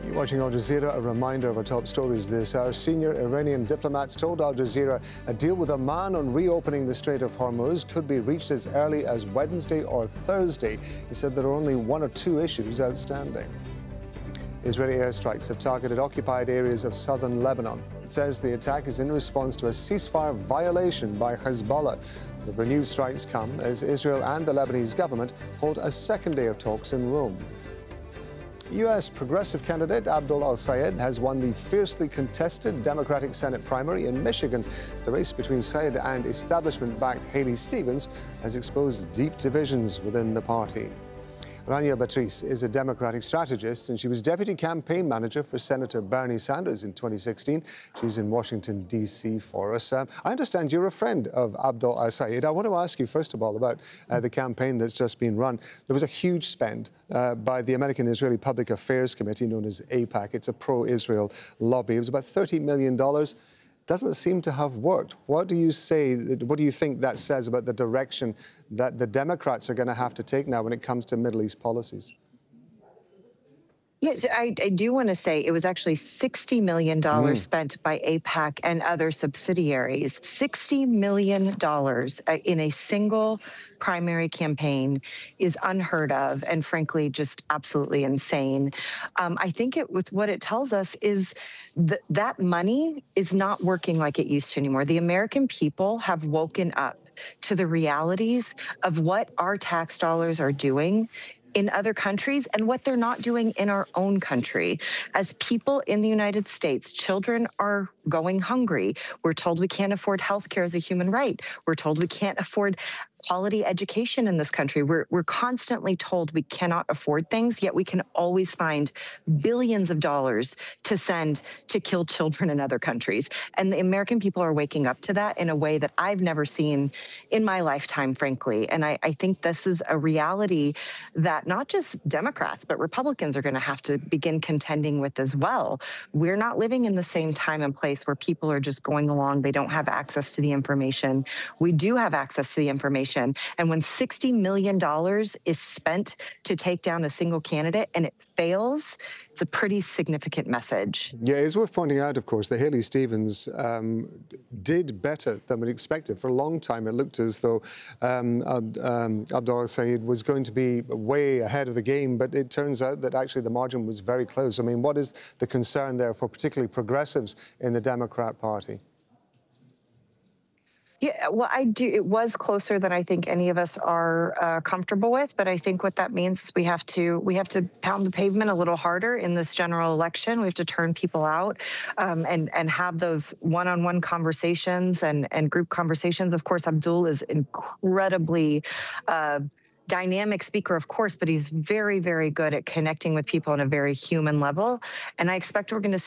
You're watching Al Jazeera. A reminder of our top stories this hour. Senior Iranian diplomats told Al Jazeera a deal with Oman on reopening the Strait of Hormuz could be reached as early as Wednesday or Thursday. He said there are only one or two issues outstanding. Israeli airstrikes have targeted occupied areas of southern Lebanon. It says the attack is in response to a ceasefire violation by Hezbollah. The renewed strikes come as Israel and the Lebanese government hold a second day of talks in Rome. U.S. progressive candidate Abdul al-Sayed has won the fiercely contested Democratic Senate primary in Michigan. The race between Sayed and establishment-backed Haley Stevens has exposed deep divisions within the party. Rania Batrice is a Democratic strategist, and she was deputy campaign manager for Senator Bernie Sanders in 2016. She's in Washington, D.C. for us. I understand you're a friend of Abdul al-Sayed. I want to ask you, first of all, about the campaign that's just been run. There was a huge spend by the American-Israeli Public Affairs Committee, known as AIPAC. It's a pro-Israel lobby. It was about $30 million. Doesn't seem to have worked. What do you say, what do you think that says about the direction that the Democrats are going to have to take now when it comes to Middle East policies? Yes, I do want to say it was actually $60 million spent by AIPAC and other subsidiaries. $60 million in a single primary campaign is unheard of and, frankly, just absolutely insane. I think with what it tells us is that money is not working like it used to anymore. The American people have woken up to the realities of what our tax dollars are doing in other countries and what they're not doing in our own country. As people in the United States, children are going hungry. We're told we can't afford health care as a human right. We're told we can't afford quality education in this country. We're constantly told we cannot afford things, yet we can always find billions of dollars to send to kill children in other countries. And the American people are waking up to that in a way that I've never seen in my lifetime, frankly. And I think this is a reality that not just Democrats, but Republicans are going to have to begin contending with as well. We're not living in the same time and place where people are just going along. They don't have access to the information. We do have access to the information. And when $60 million is spent to take down a single candidate and it fails, it's a pretty significant message. Yeah, it's worth pointing out, of course, that Haley Stevens did better than we expected. For a long time, it looked as though Abdul al-Sayed was going to be way ahead of the game, but it turns out that actually the margin was very close. I mean, what is the concern there for particularly progressives in the Democrat Party? Yeah, well, it was closer than I think any of us are comfortable with. But I think what that means is we have to pound the pavement a little harder in this general election. We have to turn people out and have those one-on-one conversations and group conversations. Of course, Abdul is incredibly dynamic speaker, of course, but he's very, very good at connecting with people on a very human level. And I expect we're going to